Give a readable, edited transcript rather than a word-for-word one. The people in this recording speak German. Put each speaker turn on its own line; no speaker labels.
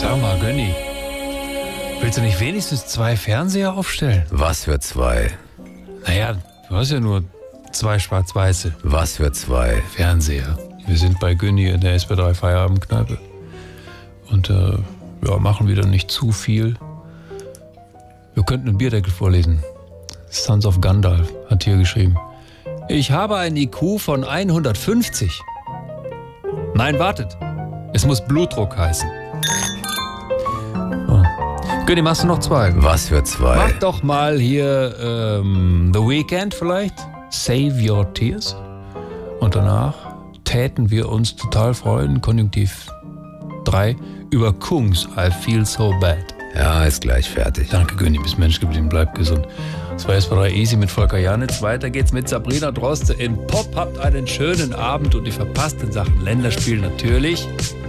Sag mal, Gönni, willst du nicht wenigstens 2 Fernseher aufstellen?
Was für 2?
Naja, du hast ja nur 2 schwarz-weiße
Was für 2?
Fernseher. Wir sind bei Gönni in der SB3 Feierabendkneipe. Und machen wieder nicht zu viel. Wir könnten einen Bierdeckel vorlesen. Sons of Gandalf hat hier geschrieben. Ich habe ein IQ von 150. Nein, wartet. Es muss Blutdruck heißen. Oh. Gönni, machst du noch 2?
Was für 2?
Mach doch mal hier The Weeknd vielleicht. Save Your Tears. Und danach täten wir uns total freuen, Konjunktiv 3, über Kungs I Feel So Bad.
Ja, ist gleich fertig.
Danke, Gönni, bist Mensch geblieben, bleib gesund. Das war SB3 Easy mit Volker Janitz. Weiter geht's mit Sabrina Droste in Pop. Habt einen schönen Abend und die verpassten Sachen Länderspiel natürlich.